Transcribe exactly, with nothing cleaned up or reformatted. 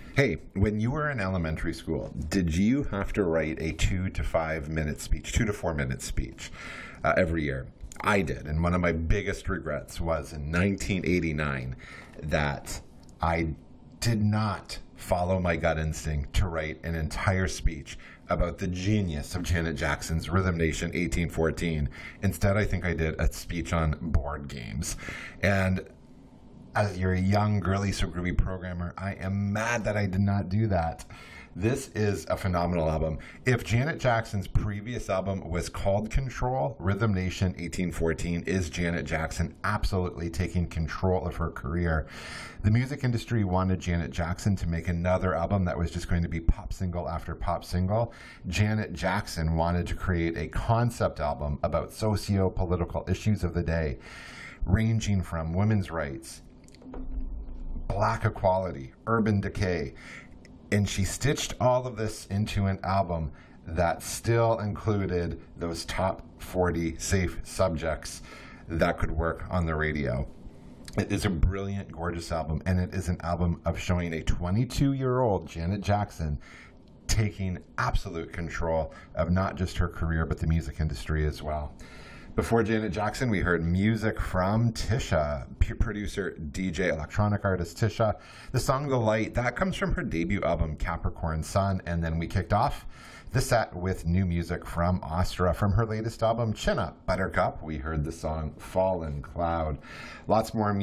Hey, when you were in elementary school, did you have to write a two to five minute speech, two to four minute speech uh, every year? I did. And one of my biggest regrets was in nineteen eighty-nine that I did not follow my gut instinct to write an entire speech about the genius of Janet Jackson's Rhythm Nation eighteen fourteen. Instead, I think I did a speech on board games. And as you're a young, girly, so groovy programmer, I am mad that I did not do that. This is a phenomenal album. If Janet Jackson's previous album was called Control, Rhythm Nation eighteen fourteen is Janet Jackson absolutely taking control of her career. The music industry wanted Janet Jackson to make another album that was just going to be pop single after pop single. Janet Jackson wanted to create a concept album about socio-political issues of the day, ranging from women's rights, black equality, urban decay. And she stitched all of this into an album that still included those top forty safe subjects that could work on the radio. It is a brilliant, gorgeous album, and it is an album of showing a twenty-two-year-old Janet Jackson taking absolute control of not just her career, but the music industry as well. Before Janet Jackson, we heard music from Tisha, p- producer, D J, electronic artist Tisha. The song The Light, that comes from her debut album, Capricorn Sun. And then we kicked off the set with new music from Astra. From her latest album, Chin Up, Buttercup, we heard the song Fallen Cloud. Lots more music.